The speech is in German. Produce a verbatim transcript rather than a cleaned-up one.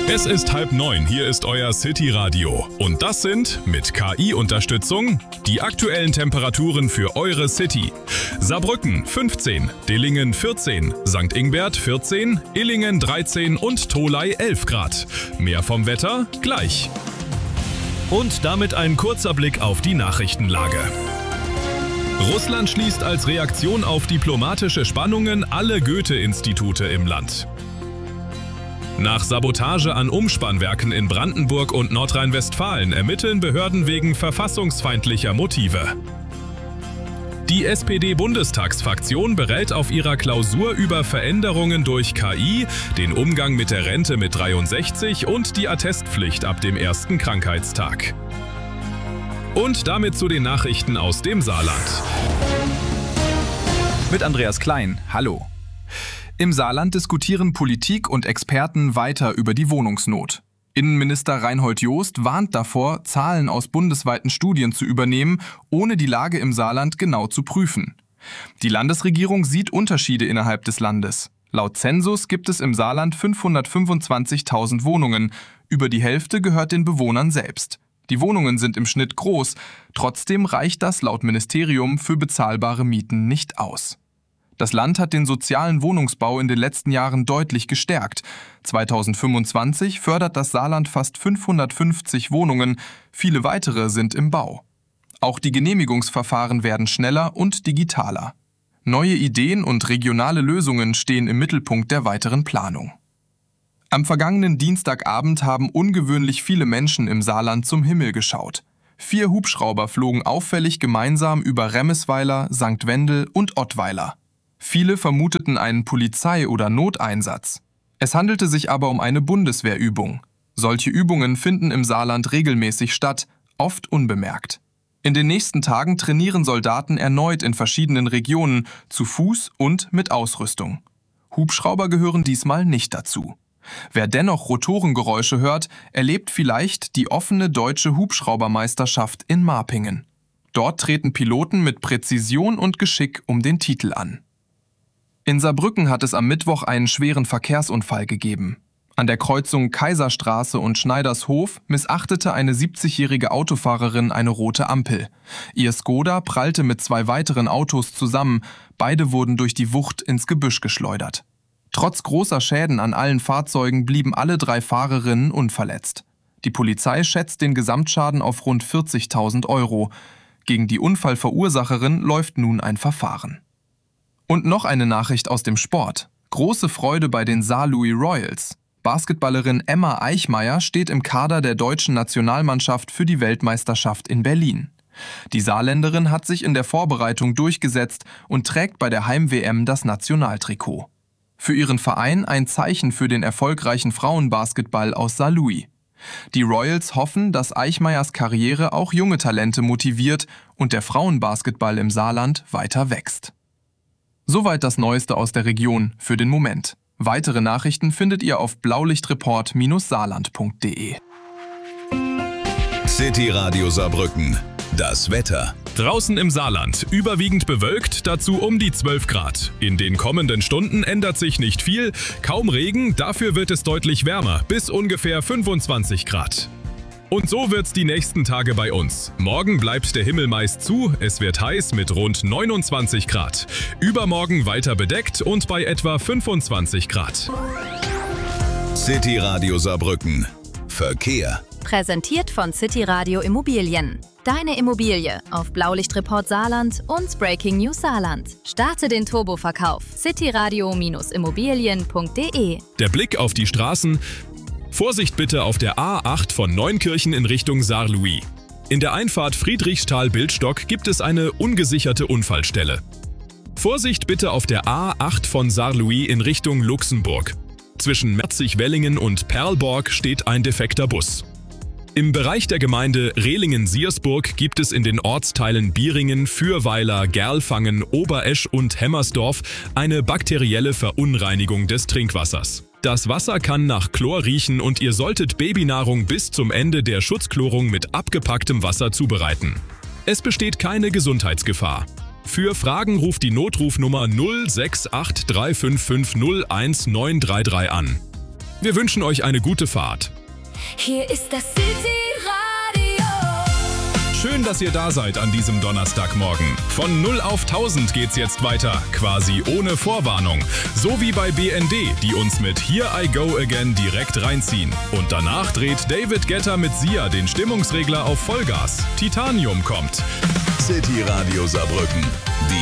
Es ist halb neun, hier ist euer City Radio. Und das sind, mit K I-Unterstützung, die aktuellen Temperaturen für eure City. Saarbrücken fünfzehn, Dillingen vierzehn, Sankt Ingbert vierzehn, Illingen dreizehn und Tholey elf Grad. Mehr vom Wetter gleich. Und damit ein kurzer Blick auf die Nachrichtenlage. Russland schließt als Reaktion auf diplomatische Spannungen alle Goethe-Institute im Land. Nach Sabotage an Umspannwerken in Brandenburg und Nordrhein-Westfalen ermitteln Behörden wegen verfassungsfeindlicher Motive. Die S P D-Bundestagsfraktion berät auf ihrer Klausur über Veränderungen durch K I, den Umgang mit der Rente mit dreiundsechzig und die Attestpflicht ab dem ersten Krankheitstag. Und damit zu den Nachrichten aus dem Saarland. Mit Andreas Klein, hallo. Im Saarland diskutieren Politik und Experten weiter über die Wohnungsnot. Innenminister Reinhold Jost warnt davor, Zahlen aus bundesweiten Studien zu übernehmen, ohne die Lage im Saarland genau zu prüfen. Die Landesregierung sieht Unterschiede innerhalb des Landes. Laut Zensus gibt es im Saarland fünfhundertfünfundzwanzigtausend Wohnungen. Über die Hälfte gehört den Bewohnern selbst. Die Wohnungen sind im Schnitt groß. Trotzdem reicht das laut Ministerium für bezahlbare Mieten nicht aus. Das Land hat den sozialen Wohnungsbau in den letzten Jahren deutlich gestärkt. zweitausendfünfundzwanzig fördert das Saarland fast fünfhundertfünfzig Wohnungen, viele weitere sind im Bau. Auch die Genehmigungsverfahren werden schneller und digitaler. Neue Ideen und regionale Lösungen stehen im Mittelpunkt der weiteren Planung. Am vergangenen Dienstagabend haben ungewöhnlich viele Menschen im Saarland zum Himmel geschaut. Vier Hubschrauber flogen auffällig gemeinsam über Remmisweiler, Sankt Wendel und Ottweiler. Viele vermuteten einen Polizei- oder Noteinsatz. Es handelte sich aber um eine Bundeswehrübung. Solche Übungen finden im Saarland regelmäßig statt, oft unbemerkt. In den nächsten Tagen trainieren Soldaten erneut in verschiedenen Regionen, zu Fuß und mit Ausrüstung. Hubschrauber gehören diesmal nicht dazu. Wer dennoch Rotorengeräusche hört, erlebt vielleicht die offene deutsche Hubschraubermeisterschaft in Marpingen. Dort treten Piloten mit Präzision und Geschick um den Titel an. In Saarbrücken hat es am Mittwoch einen schweren Verkehrsunfall gegeben. An der Kreuzung Kaiserstraße und Schneidershof missachtete eine siebzigjährige Autofahrerin eine rote Ampel. Ihr Skoda prallte mit zwei weiteren Autos zusammen, beide wurden durch die Wucht ins Gebüsch geschleudert. Trotz großer Schäden an allen Fahrzeugen blieben alle drei Fahrerinnen unverletzt. Die Polizei schätzt den Gesamtschaden auf rund vierzigtausend Euro. Gegen die Unfallverursacherin läuft nun ein Verfahren. Und noch eine Nachricht aus dem Sport. Große Freude bei den Saarlouis Royals. Basketballerin Emma Eichmeyer steht im Kader der deutschen Nationalmannschaft für die Weltmeisterschaft in Berlin. Die Saarländerin hat sich in der Vorbereitung durchgesetzt und trägt bei der Heim-W M das Nationaltrikot. Für ihren Verein ein Zeichen für den erfolgreichen Frauenbasketball aus Saarlouis. Die Royals hoffen, dass Eichmeyers Karriere auch junge Talente motiviert und der Frauenbasketball im Saarland weiter wächst. Soweit das Neueste aus der Region für den Moment. Weitere Nachrichten findet ihr auf blaulichtreport Bindestrich saarland punkt de. City Radio Saarbrücken. Das Wetter. Draußen im Saarland überwiegend bewölkt, dazu um die zwölf Grad. In den kommenden Stunden ändert sich nicht viel, kaum Regen, dafür wird es deutlich wärmer, bis ungefähr fünfundzwanzig Grad. Und so wird's die nächsten Tage bei uns. Morgen bleibt der Himmel meist zu, es wird heiß mit rund neunundzwanzig Grad. Übermorgen weiter bedeckt und bei etwa fünfundzwanzig Grad. City Radio Saarbrücken. Verkehr. Präsentiert von City Radio Immobilien. Deine Immobilie auf Blaulichtreport Saarland und Breaking News Saarland. Starte den Turboverkauf. cityradio Immobilien punkt de. Der Blick auf die Straßen. Vorsicht bitte auf der A acht von Neunkirchen in Richtung Saarlouis. In der Einfahrt Friedrichsthal-Bildstock gibt es eine ungesicherte Unfallstelle. Vorsicht bitte auf der A acht von Saarlouis in Richtung Luxemburg. Zwischen Merzig-Wellingen und Perlborg steht ein defekter Bus. Im Bereich der Gemeinde Rehlingen-Siersburg gibt es in den Ortsteilen Bieringen, Fürweiler, Gerlfangen, Oberesch und Hemmersdorf eine bakterielle Verunreinigung des Trinkwassers. Das Wasser kann nach Chlor riechen und ihr solltet Babynahrung bis zum Ende der Schutzchlorung mit abgepacktem Wasser zubereiten. Es besteht keine Gesundheitsgefahr. Für Fragen ruft die Notrufnummer null sechs acht drei fünf fünf null eins neun drei drei an. Wir wünschen euch eine gute Fahrt. Hier ist das City-Radio. Schön, dass ihr da seid an diesem Donnerstagmorgen. Von null auf tausend geht's jetzt weiter, quasi ohne Vorwarnung. So wie bei B N D, die uns mit Here I Go Again direkt reinziehen. Und danach dreht David Guetta mit Sia den Stimmungsregler auf Vollgas. Titanium kommt. City Radio Saarbrücken. Die